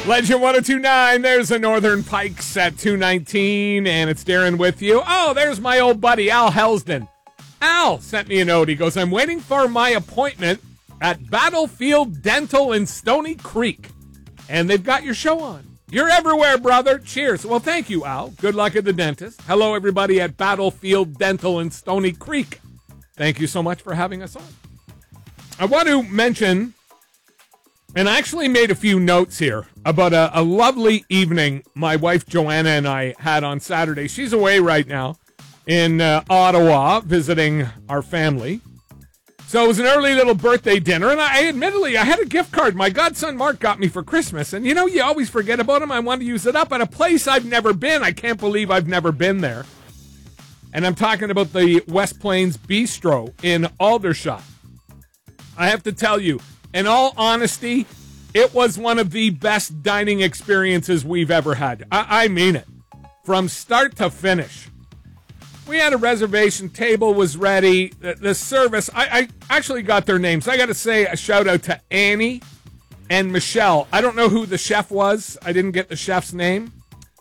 Legend 1029, there's the Northern Pikes at 219, and it's Darren with you. Oh, there's my old buddy, Al Helsden. Al sent me a note. He goes, I'm waiting for my appointment at Battlefield Dental in Stony Creek, and they've got your show on. You're everywhere, brother. Cheers. Well, thank you, Al. Good luck at the dentist. Hello, everybody at Battlefield Dental in Stony Creek. Thank you so much for having us on. I want to mention, and I actually made a few notes here about a lovely evening my wife Joanna and I had on Saturday. She's away right now in Ottawa visiting our family. So it was an early little birthday dinner, and I admittedly, I had a gift card my godson Mark got me for Christmas. And, you know, you always forget about him. I want to use it up at a place I've never been. I can't believe I've never been there. And I'm talking about the West Plains Bistro in Aldershot. I have to tell you, in all honesty, it was one of the best dining experiences we've ever had. I mean it. From start to finish. We had a reservation, table was ready. The service, I actually got their names. I got to say a shout out to Annie and Michelle. I don't know who the chef was. I didn't get the chef's name.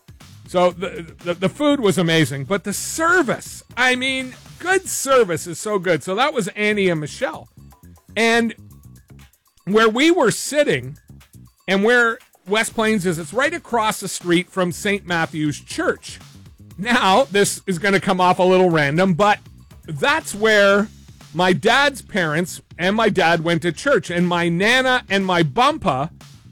So the food was amazing. But the service, I mean, good service is so good. So that was Annie and Michelle. And where we were sitting and where West Plains is, it's right across the street from St. Matthew's Church. Now, this is going to come off a little random, but that's where my dad's parents and my dad went to church. And my Nana and my Bumpa,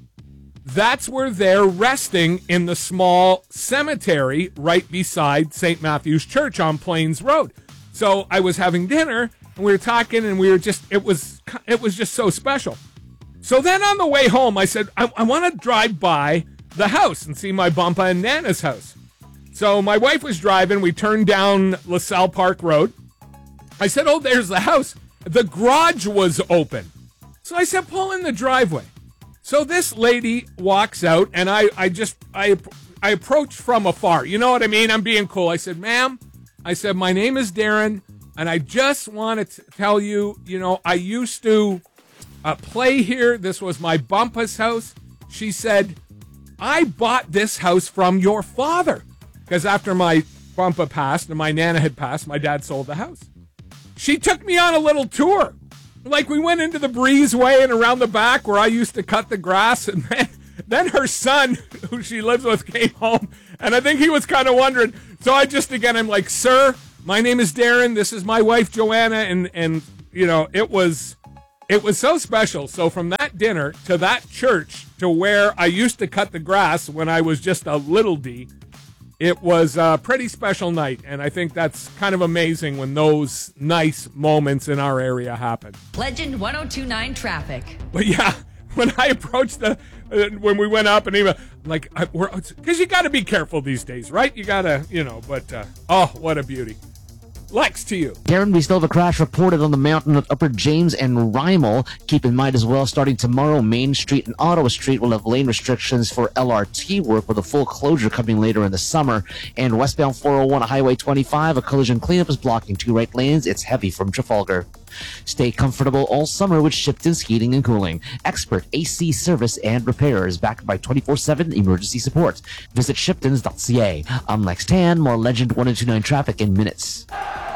that's where they're resting in the small cemetery right beside St. Matthew's Church on Plains Road. So I was having dinner, and we were talking, and we were just, it was just so special. So then on the way home, I said, I want to drive by the house and see my Bumpa and Nana's house. So my wife was driving. We turned down LaSalle Park Road. I said, oh, there's the house. The garage was open. So I said, pull in the driveway. So this lady walks out, and I approached from afar. You know what I mean? I'm being cool. I said, ma'am, I said, my name is Darren, and I just want to tell you, you know, I used to play here. This was my Bumpa's house. She said, I bought this house from your father. Because after my Bumpa passed and my Nana had passed, my dad sold the house. She took me on a little tour. Like, we went into the breezeway and around the back where I used to cut the grass. And then her son, who she lives with, came home. And I think he was kind of wondering. So I'm like, sir, my name is Darren. This is my wife, Joanna. And you know, it was so special. So from that dinner to that church to where I used to cut the grass when I was just a little D, it was a pretty special night, and I think that's kind of amazing when those nice moments in our area happen. Legend 1029 traffic. But yeah, when I approached when we went up and even, like, because you got to be careful these days, right? You got to, you know, but, oh, what a beauty. Lex, to you. Darren, we still have a crash reported on the mountain at Upper James and Rymel. Keep in mind as well, starting tomorrow, Main Street and Ottawa Street will have lane restrictions for LRT work with a full closure coming later in the summer. And westbound 401 at Highway 25, a collision cleanup is blocking 2 right lanes. It's heavy from Trafalgar. Stay comfortable all summer with Shipton's Heating and Cooling. Expert AC service and repairs backed by 24/7 emergency support. Visit shiptons.ca. I'm Lex Tan, more Legend 1029 traffic in minutes.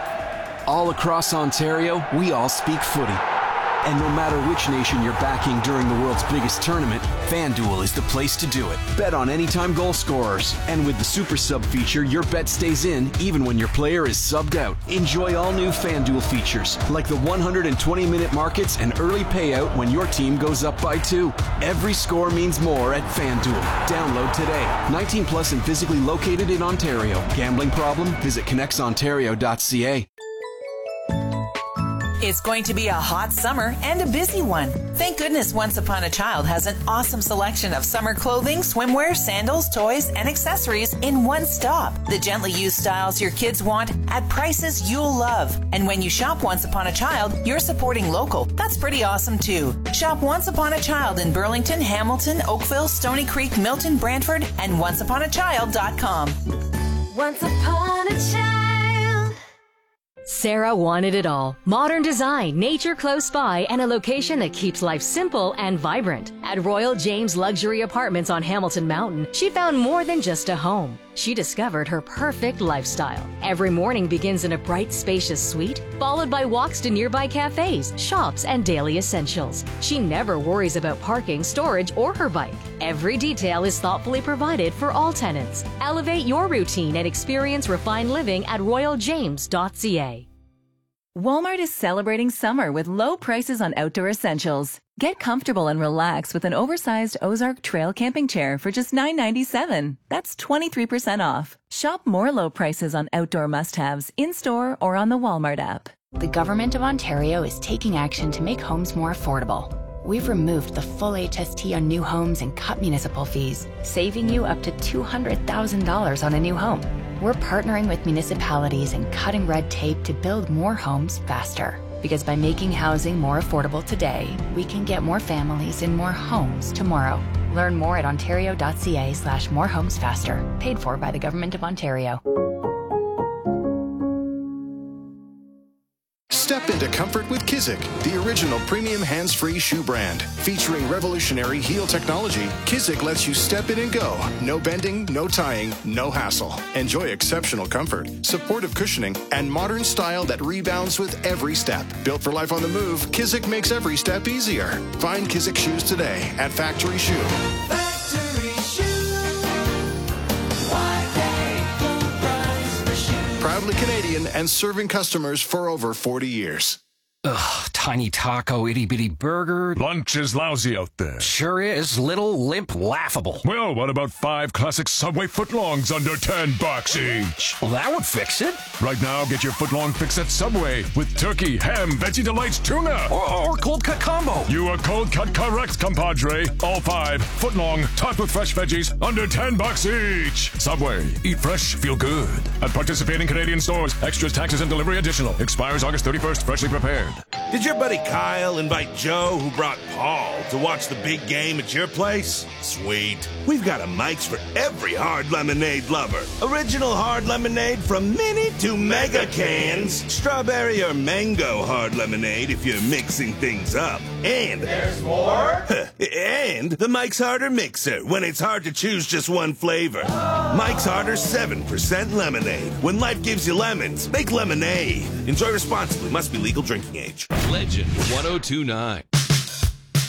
All across Ontario, we all speak footy. And no matter which nation you're backing during the world's biggest tournament, FanDuel is the place to do it. Bet on anytime goal scorers. And with the Super Sub feature, your bet stays in even when your player is subbed out. Enjoy all new FanDuel features, like the 120-minute markets and early payout when your team goes up by 2. Every score means more at FanDuel. Download today. 19 plus and physically located in Ontario. Gambling problem? Visit connexontario.ca. It's going to be a hot summer and a busy one. Thank goodness Once Upon a Child has an awesome selection of summer clothing, swimwear, sandals, toys, and accessories in one stop. The gently used styles your kids want at prices you'll love. And when you shop Once Upon a Child, you're supporting local. That's pretty awesome too. Shop Once Upon a Child in Burlington, Hamilton, Oakville, Stony Creek, Milton, Brantford, and onceuponachild.com. Once upon a child. Sarah wanted it all. Modern design, nature close by, and a location that keeps life simple and vibrant. At Royal James Luxury Apartments on Hamilton Mountain, she found more than just a home. She discovered her perfect lifestyle. Every morning begins in a bright, spacious suite, followed by walks to nearby cafes, shops, and daily essentials. She never worries about parking, storage, or her bike. Every detail is thoughtfully provided for all tenants. Elevate your routine and experience refined living at royaljames.ca. Walmart is celebrating summer with low prices on outdoor essentials. Get comfortable and relax with an oversized Ozark Trail camping chair for just $9.97. That's 23% off. Shop more low prices on outdoor must-haves in-store or on the Walmart app. The Government of Ontario is taking action to make homes more affordable. We've removed the full HST on new homes and cut municipal fees, saving you up to $200,000 on a new home. We're partnering with municipalities and cutting red tape to build more homes faster. Because by making housing more affordable today, we can get more families in more homes tomorrow. Learn more at ontario.ca/morehomesfaster. Paid for by the Government of Ontario. Step into comfort with Kizik, the original premium hands-free shoe brand. Featuring revolutionary heel technology, Kizik lets you step in and go. No bending, no tying, no hassle. Enjoy exceptional comfort, supportive cushioning, and modern style that rebounds with every step. Built for life on the move, Kizik makes every step easier. Find Kizik shoes today at Factory Shoe. Factory Shoe. Why pay full price for shoes? Proudly Canadian and serving customers for over 40 years. Ugh, tiny taco, itty-bitty burger. Lunch is lousy out there. Sure is. Little, limp, laughable. Well, what about 5 classic Subway footlongs under $10 each? Well, that would fix it. Right now, get your footlong fix at Subway with turkey, ham, Veggie Delights, tuna. Or cold cut combo. You are cold cut correct, compadre. All 5 footlong, topped with fresh veggies, under $10 each. Subway. Eat fresh, feel good. At participating Canadian stores. Extras, taxes, and delivery additional. Expires August 31st. Freshly prepared. Did your buddy Kyle invite Joe, who brought Paul, to watch the big game at your place? Sweet. We've got a Mike's for every hard lemonade lover. Original hard lemonade from mini to mega cans. Strawberry or mango hard lemonade if you're mixing things up. And there's more? And the Mike's Harder Mixer when it's hard to choose just one flavor. Mike's Harder 7% lemonade. When life gives you lemons, make lemonade. Enjoy responsibly. Must be legal drinking age. Legend 1029.